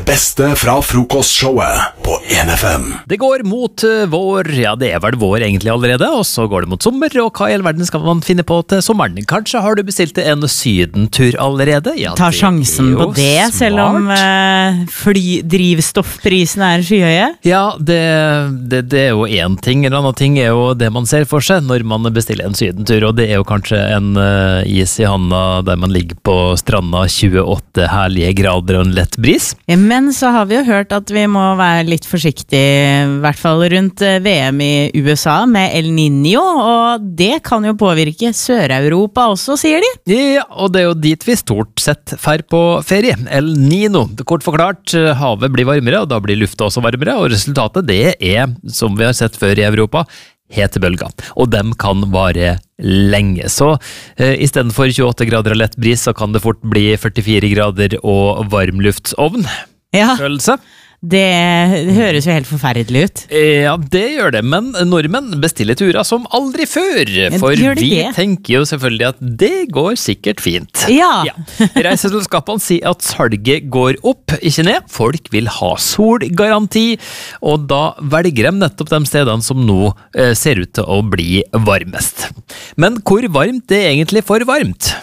beste fra frokostshowet på 1FM. Det går mot vår, ja det er vel vår egentlig allerede, og så går det mot sommer, og hva i all verden skal man finne på til sommeren? Kanskje har du bestilt en sydentur allerede? Ja, ta sjansen på det, smart. selv om drivstoffprisene er skyhøye. Ja, det er jo en ting, en annen ting er jo det man ser for seg når man bestiller en sydentur, og det er jo kanskje en is i handa der man ligger på stranda 28 herlige grader og en lett bris. Men så har vi jo hørt at vi må være litt forsiktige, i hvert fall rundt VM i USA med El Niño, og det kan jo påvirke Sør-Europa også, sier de. Ja, og det er jo dit vi stort sett fer på ferie. El Niño, kort forklart, havet blir varmere, og da blir lufta også varmere, og resultatet det er, som vi har sett før i Europa, hetebølger, og dem kan vare lenge. Så i stedet for 28 grader og lett bris, så kan det fort bli 44 grader og varmluftsovn. Ja. Følelse. Det høres jo helt forferdelig ut. Ja, det gjør det, men nordmenn bestiller turer som aldri før, for vi tenker jo selvfølgelig at det går sikkert fint. Ja. Reiseselskapene sier at salget går opp, ikke ned. Folk vil ha solgaranti, og da velger de nettopp de stedene som nå ser ut til å bli varmest. Men hvor varmt det er egentlig for varmt?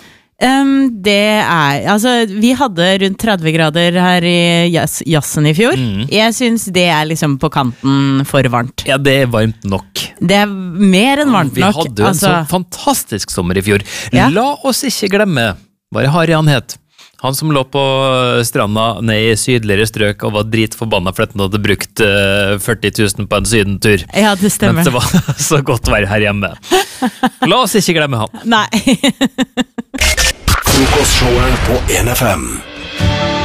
Vi hadde rundt 30 grader her i Jazzen i fjor. Jeg synes det er liksom på kanten for varmt. Ja, det er varmt nok. Det er mer enn varmt nok. Vi hadde en så fantastisk sommer i fjor. Ja. La oss ikke glemme, hva Harry han het? Han som lå på stranda ned i sydligere strøk og var dritforbanna for at han hadde brukt 40 000 på en sydentur. Ja, det stemmer. Mens det var så godt vær her hjemme. La oss ikke glemme han. Nei. Frokostshowet på 1FM.